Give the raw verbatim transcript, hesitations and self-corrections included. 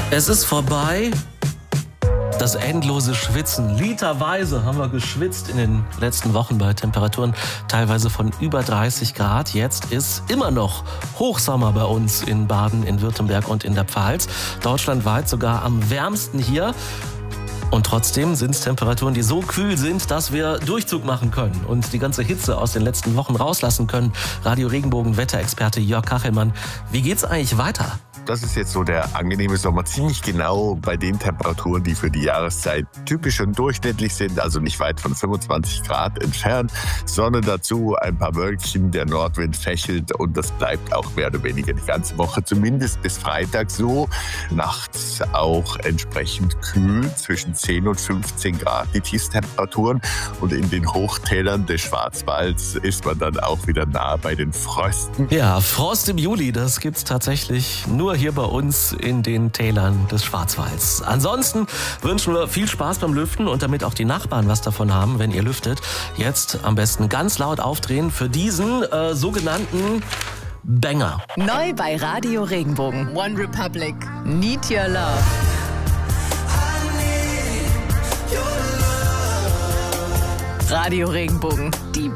Es ist vorbei. Das endlose Schwitzen. Literweise haben wir geschwitzt in den letzten Wochen bei Temperaturen teilweise von über dreißig Grad. Jetzt ist immer noch Hochsommer bei uns in Baden, in Württemberg und in der Pfalz. Deutschlandweit sogar am wärmsten hier. Und trotzdem sind es Temperaturen, die so kühl sind, dass wir Durchzug machen können und die ganze Hitze aus den letzten Wochen rauslassen können. Radio Regenbogen Wetterexperte Jörg Kachelmann, wie geht's eigentlich weiter? Das ist jetzt so der angenehme Sommer, ziemlich genau bei den Temperaturen, die für die Jahreszeit typisch und durchschnittlich sind, also nicht weit von fünfundzwanzig Grad entfernt. Sonne dazu, ein paar Wölkchen, der Nordwind fächelt und das bleibt auch mehr oder weniger die ganze Woche, zumindest bis Freitag so. Nachts auch entsprechend kühl, zwischen zehn und fünfzehn Grad die Tiefstemperaturen und in den Hochtälern des Schwarzwalds ist man dann auch wieder nah bei den Frösten. Ja, Frost im Juli, das gibt's tatsächlich nur hier bei uns in den Tälern des Schwarzwalds. Ansonsten wünschen wir viel Spaß beim Lüften und damit auch die Nachbarn was davon haben, wenn ihr lüftet. Jetzt am besten ganz laut aufdrehen für diesen äh, sogenannten Banger. Neu bei Radio Regenbogen. One Republic. Need Your Love. Radio Regenbogen. Die